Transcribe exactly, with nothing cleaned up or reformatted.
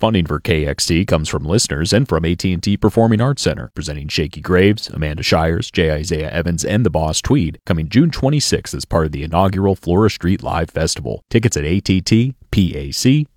Funding for K X T comes from listeners and from A T and T Performing Arts Center, presenting Shakey Graves, Amanda Shires, J. Isaiah Evans, and the Boss Tweed, coming June twenty-sixth as part of the inaugural Flora Street Live Festival. Tickets at A T T P A C